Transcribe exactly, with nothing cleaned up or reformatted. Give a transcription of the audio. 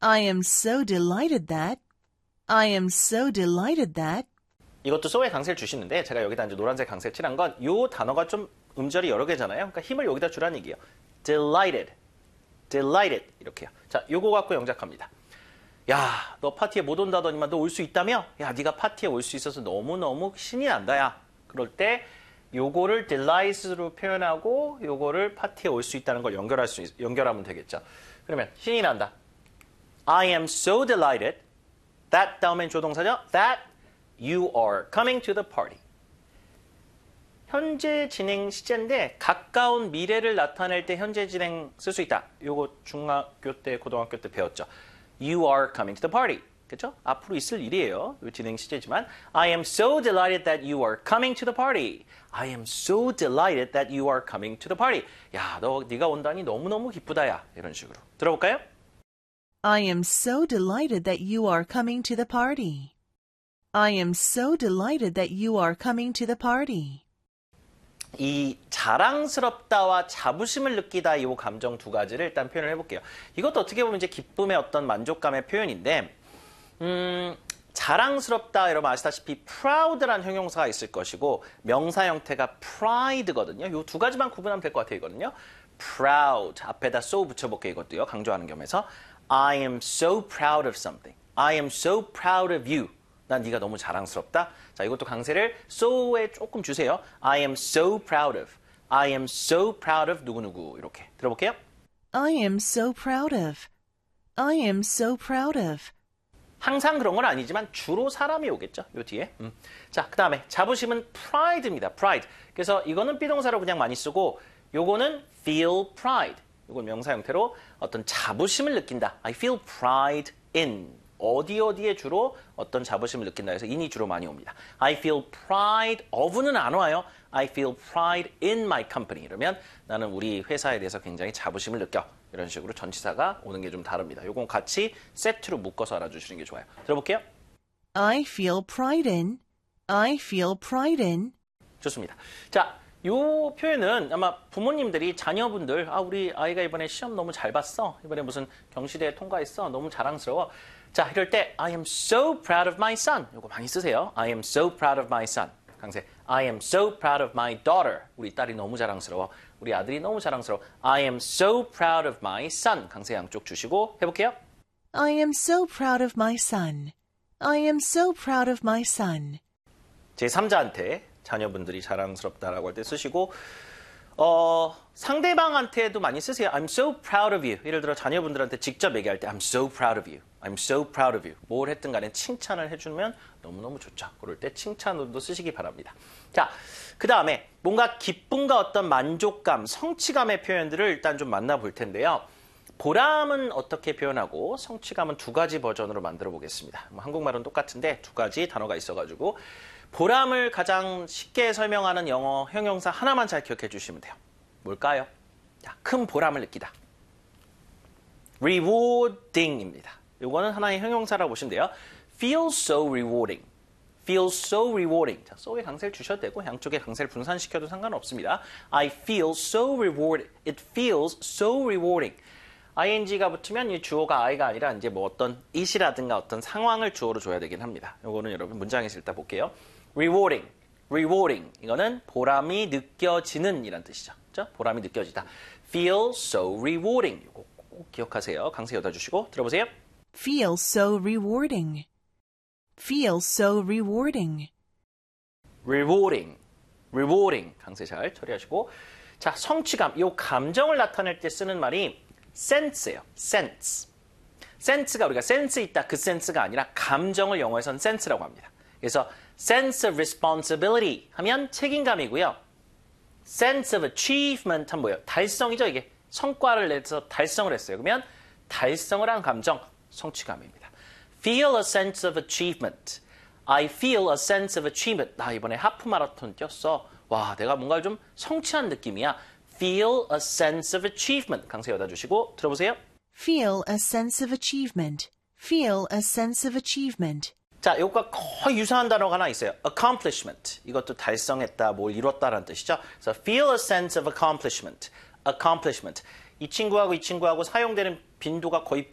I am so delighted that. I am so delighted that. 이것도 so의 강세를 주시는데 제가 여기다 이제 노란색 강세 칠한 건 이 단어가 좀 음절이 여러 개잖아요. 그러니까 힘을 여기다 주라는 얘기예요. delighted, delighted 이렇게요. 자, 요거 갖고 영작합니다. 야, 너 파티에 못 온다더니만 너 올 수 있다며? 야, 네가 파티에 올 수 있어서 너무너무 신이 난다, 야. 그럴 때 요거를 delight으로 표현하고 요거를 파티에 올 수 있다는 걸 연결할 수 있, 연결하면 되겠죠. 그러면 신이 난다. I am so delighted that 다음엔 조동사죠. That you are coming to the party. 현재 진행 시제인데 가까운 미래를 나타낼 때 현재 진행 쓸 수 있다. 요거 중학교 때, 고등학교 때 배웠죠. You are coming to the party. 그렇죠? 앞으로 있을 일이에요. 요 진행 시제지만 I am so delighted that you are coming to the party. I am so delighted that you are coming to the party. 야, 너 네가 온다니 너무너무 기쁘다, 야. 이런 식으로. 들어볼까요? I am so delighted that you are coming to the party. I am so delighted that you are coming to the party. 이 자랑스럽다와 자부심을 느끼다 이 감정 두 가지를 일단 표현을 해볼게요. 이것도 어떻게 보면 이제 기쁨의 어떤 만족감의 표현인데 음, 자랑스럽다 여러분 아시다시피 proud라는 형용사가 있을 것이고 명사 형태가 pride거든요. 이 두 가지만 구분하면 될 것 같아요. 이거는요. proud 앞에다 so 붙여볼게요. 이것도요. 강조하는 겸해서 I am so proud of something. I am so proud of you. 난 네가 너무 자랑스럽다. 자, 이것도 강세를 so에 조금 주세요. I am so proud of. I am so proud of 누구누구 이렇게 들어볼게요. I am so proud of. I am so proud of. 항상 그런 건 아니지만 주로 사람이 오겠죠. 요 뒤에. 음. 자, 그 다음에 자부심은 pride입니다. pride. 그래서 이거는 비동사로 그냥 많이 쓰고 요거는 feel pride. 이건 명사 형태로 어떤 자부심을 느낀다. I feel pride in. 어디 어디에 주로 어떤 자부심을 느낀다 해서 in이 주로 많이 옵니다. I feel pride of는 안 와요. I feel pride in my company. 이러면 나는 우리 회사에 대해서 굉장히 자부심을 느껴. 이런 식으로 전치사가 오는 게 좀 다릅니다. 요건 같이 세트로 묶어서 알아주시는 게 좋아요. 들어볼게요. I feel pride in. I feel pride in. 좋습니다. 자, 요 표현은 아마 부모님들이 자녀분들 아 우리 아이가 이번에 시험 너무 잘 봤어. 이번에 무슨 경시대에 통과했어. 너무 자랑스러워. 자, 이럴 때 I am so proud of my son. 요거 많이 쓰세요. I am so proud of my son. 강세. I am so proud of my daughter. 우리 딸이 너무 자랑스러워. 우리 아들이 너무 자랑스러워. I am so proud of my son. 강세 양쪽 주시고 해볼게요. I am so proud of my son. I am so proud of my son. 제삼자한테 자녀분들이 자랑스럽다라고 할 때 쓰시고 어, 상대방한테도 많이 쓰세요. I'm so proud of you. 예를 들어 자녀분들한테 직접 얘기할 때 I'm so proud of you. I'm so proud of you. 뭘 했든 간에 칭찬을 해주면 너무너무 좋죠. 그럴 때 칭찬으로도 쓰시기 바랍니다. 자, 그 다음에 뭔가 기쁨과 어떤 만족감, 성취감의 표현들을 일단 좀 만나볼 텐데요. 보람은 어떻게 표현하고 성취감은 두 가지 버전으로 만들어 보겠습니다. 한국말은 똑같은데 두 가지 단어가 있어가지고 보람을 가장 쉽게 설명하는 영어 형용사 하나만 잘 기억해 주시면 돼요. 뭘까요? 자, 큰 보람을 느끼다. rewarding입니다. 이거는 하나의 형용사라고 보시면 돼요. feel so rewarding. feel so rewarding. 자, so의 강세를 주셔도 되고 양쪽의 강세를 분산시켜도 상관없습니다. I feel so rewarded. It feels so rewarding. ing가 붙으면 이 주어가 I가 아니라 이제 뭐 어떤 it이라든가 어떤 상황을 주어로 줘야 되긴 합니다. 이거는 여러분 문장에서 일단 볼게요. rewarding, rewarding. 이거는 보람이 느껴지는 이란 뜻이죠. 그렇죠? 보람이 느껴지다. feel so rewarding. 이거 꼭 기억하세요. 강세 여다 주시고 들어보세요. Feel so rewarding. Feel so rewarding. rewarding, rewarding. 강세 잘 처리하시고 자, 성취감. 이 감정을 나타낼 때 쓰는 말이 sense예요. sense. sense가 우리가 sense 있다 그 sense가 아니라 감정을 영어에서는 sense라고 합니다. 그래서 sense of responsibility 하면 책임감이고요. sense of achievement 하면 뭐예요? 달성이죠. 이게 성과를 내서 달성을 했어요. 그러면 달성을 한 감정, 성취감입니다. feel a sense of achievement. I feel a sense of achievement. 나 이번에 하프 마라톤 뛰었어. 와, 내가 뭔가를 좀 성취한 느낌이야. feel a sense of achievement. 강세 여다 주시고 들어보세요. Feel a sense of achievement. Feel a sense of achievement. 자, 이것과 거의 유사한 단어가 하나 있어요. accomplishment. 이것도 달성했다, 뭘 이뤘다라는 뜻이죠. 그래서 feel a sense of accomplishment. accomplishment. 이 친구하고 이 친구하고 사용되는 빈도가 거의